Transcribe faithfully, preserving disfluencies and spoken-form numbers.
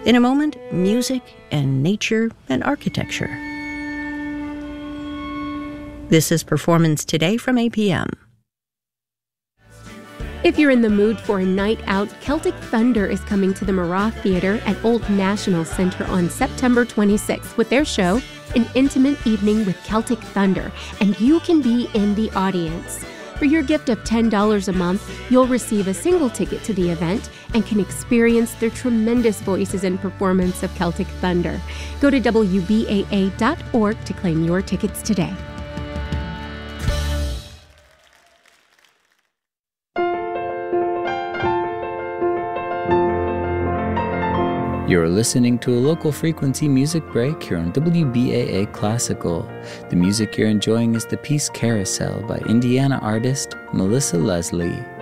In a moment, music and nature and architecture. This is Performance Today from A P M. If you're in the mood for a night out, Celtic Thunder is coming to the Marat Theatre at Old National Center on September twenty-sixth with their show, An Intimate Evening with Celtic Thunder, and you can be in the audience. For your gift of ten dollars a month, you'll receive a single ticket to the event and can experience their tremendous voices and performance of Celtic Thunder. Go to W B A A dot org to claim your tickets today. You're listening to a local frequency music break here on W B A A Classical. The music you're enjoying is the piece Carousel by Indiana artist Melissa Leslie.